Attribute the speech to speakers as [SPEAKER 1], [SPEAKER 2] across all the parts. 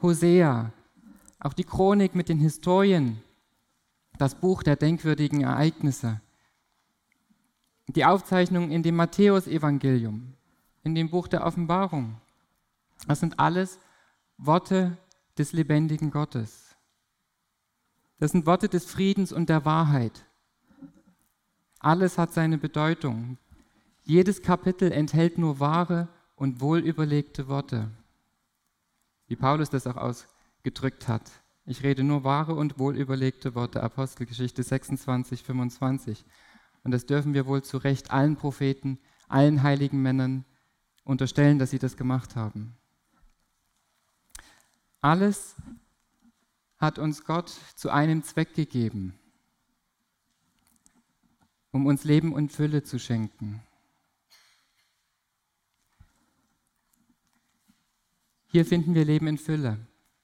[SPEAKER 1] Hosea, auch die Chronik mit den Historien, das Buch der denkwürdigen Ereignisse, die Aufzeichnungen in dem Matthäusevangelium, in dem Buch der Offenbarung. Das sind alles Worte des lebendigen Gottes. Das sind Worte des Friedens und der Wahrheit. Alles hat seine Bedeutung. Jedes Kapitel enthält nur wahre und wohlüberlegte Worte. Wie Paulus das auch ausgedrückt hat. Ich rede nur wahre und wohlüberlegte Worte. Apostelgeschichte 26, 25. Und das dürfen wir wohl zu Recht allen Propheten, allen heiligen Männern unterstellen, dass sie das gemacht haben. Alles hat uns Gott zu einem Zweck gegeben, um uns Leben und Fülle zu schenken. Hier finden wir Leben in Fülle.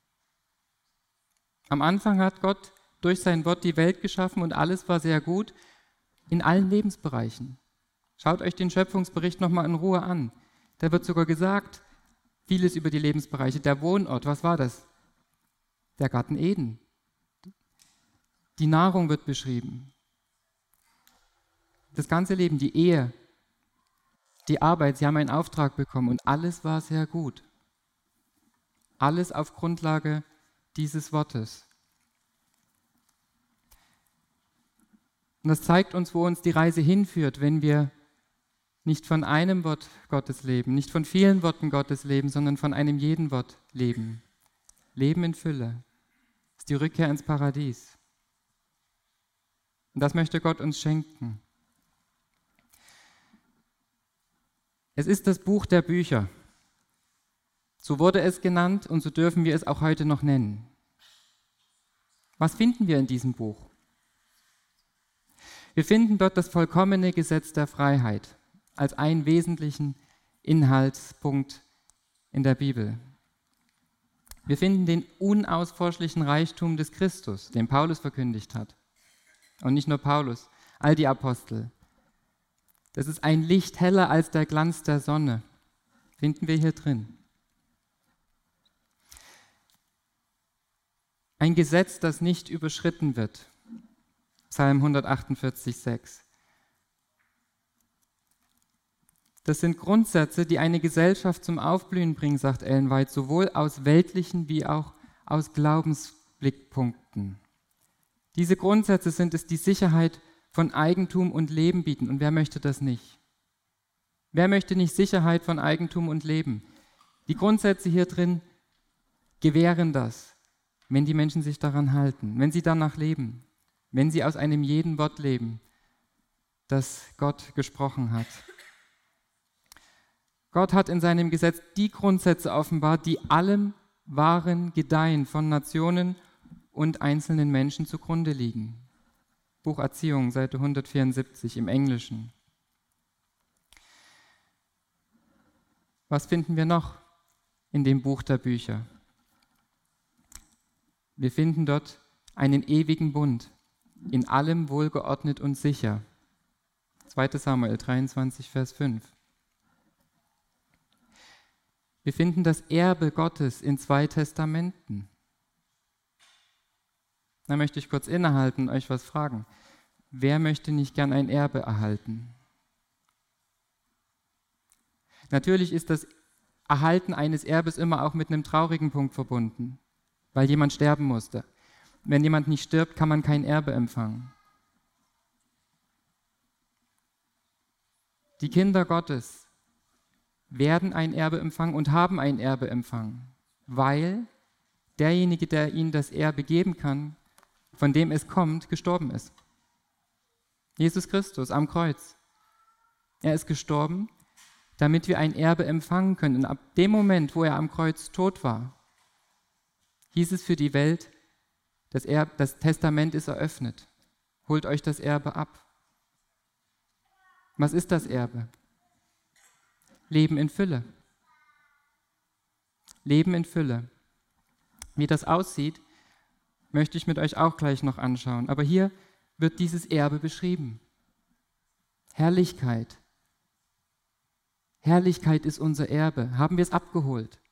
[SPEAKER 1] Am Anfang hat Gott durch sein Wort die Welt geschaffen und alles war sehr gut in allen Lebensbereichen. Schaut euch den Schöpfungsbericht nochmal in Ruhe an. Da wird sogar gesagt, vieles über die Lebensbereiche. Der Wohnort, was war das? Der Garten Eden. Die Nahrung wird beschrieben. Das ganze Leben, die Ehe, die Arbeit, sie haben einen Auftrag bekommen und alles war sehr gut. Alles auf Grundlage dieses Wortes. Und das zeigt uns, wo uns die Reise hinführt, wenn wir nicht von einem Wort Gottes leben, nicht von vielen Worten Gottes leben, sondern von einem jeden Wort leben. Leben in Fülle. Das ist die Rückkehr ins Paradies. Und das möchte Gott uns schenken. Es ist das Buch der Bücher. So wurde es genannt und so dürfen wir es auch heute noch nennen. Was finden wir in diesem Buch? Wir finden dort das vollkommene Gesetz der Freiheit als einen wesentlichen Inhaltspunkt in der Bibel. Wir finden den unausforschlichen Reichtum des Christus, den Paulus verkündigt hat. Und nicht nur Paulus, all die Apostel. Das ist ein Licht heller als der Glanz der Sonne. Finden wir hier drin. Ein Gesetz, das nicht überschritten wird. Psalm 148,6. Das sind Grundsätze, die eine Gesellschaft zum Aufblühen bringen, sagt Ellen White, sowohl aus weltlichen wie auch aus Glaubensblickpunkten. Diese Grundsätze sind es, die Sicherheit von Eigentum und Leben bieten. Und wer möchte das nicht? Wer möchte nicht Sicherheit von Eigentum und Leben? Die Grundsätze hier drin gewähren das, wenn die Menschen sich daran halten, wenn sie danach leben, wenn sie aus einem jeden Wort leben, das Gott gesprochen hat. Gott hat in seinem Gesetz die Grundsätze offenbart, die allem wahren Gedeihen von Nationen und einzelnen Menschen zugrunde liegen. Buch Erziehung, Seite 174 im Englischen. Was finden wir noch in dem Buch der Bücher? Wir finden dort einen ewigen Bund, in allem wohlgeordnet und sicher. 2. Samuel 23, Vers 5. Wir finden das Erbe Gottes in 2 Testamenten. Da möchte ich kurz innehalten und euch was fragen. Wer möchte nicht gern ein Erbe erhalten? Natürlich ist das Erhalten eines Erbes immer auch mit einem traurigen Punkt verbunden, weil jemand sterben musste. Wenn jemand nicht stirbt, kann man kein Erbe empfangen. Die Kinder Gottes werden ein Erbe empfangen und haben ein Erbe empfangen, weil derjenige, der ihnen das Erbe geben kann, von dem es kommt, gestorben ist. Jesus Christus am Kreuz. Er ist gestorben, damit wir ein Erbe empfangen können. Und ab dem Moment, wo er am Kreuz tot war, hieß es für die Welt, das Testament ist eröffnet. Holt euch das Erbe ab. Was ist das Erbe? Leben in Fülle. Leben in Fülle. Wie das aussieht, möchte ich mit euch auch gleich noch anschauen. Aber hier wird dieses Erbe beschrieben. Herrlichkeit. Herrlichkeit ist unser Erbe. Haben wir es abgeholt?